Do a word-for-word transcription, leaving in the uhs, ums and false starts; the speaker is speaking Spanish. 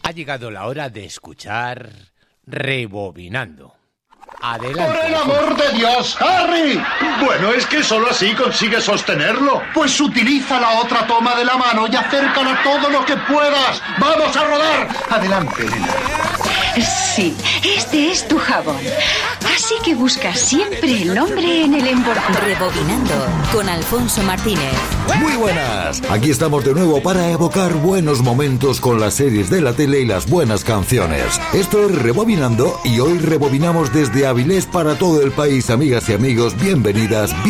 Ha llegado la hora de escuchar Rebobinando. Adelante. ¡Por el amor de Dios, Harry! Bueno, es que solo así consigue sostenerlo. Pues utiliza la otra toma de la mano y acércala todo lo que puedas. ¡Vamos a rodar! Adelante, Elena. Sí, este es tu jabón. Así que busca siempre el nombre en el envoltorio. Rebobinando con Alfonso Martínez. Muy buenas. Aquí estamos de nuevo para evocar buenos momentos con las series de la tele y las buenas canciones. Esto es Rebobinando y hoy rebobinamos desde Avilés para todo el país. Amigas y amigos, bienvenidas.